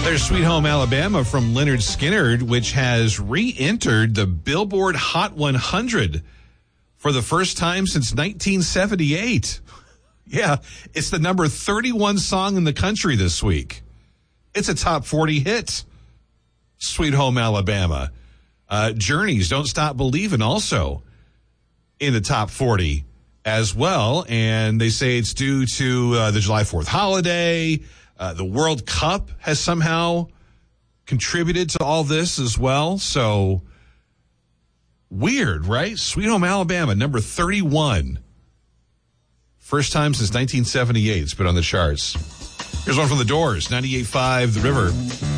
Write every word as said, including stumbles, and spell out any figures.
There's Sweet Home Alabama from Lynyrd Skynyrd, which has re-entered the Billboard Hot one hundred for the first time since nineteen seventy-eight. Yeah, it's the number thirty-one song in the country this week. It's a top forty hit. Sweet Home Alabama. Uh, Journey's Don't Stop Believin' also in the top forty as well. And they say it's due to uh, the July fourth holiday. Uh, the World Cup has somehow contributed to all this as well. So weird, right? Sweet Home Alabama, number thirty-one. First time since nineteen seventy-eight it's been on the charts. Here's one from The Doors, ninety-eight point five The River.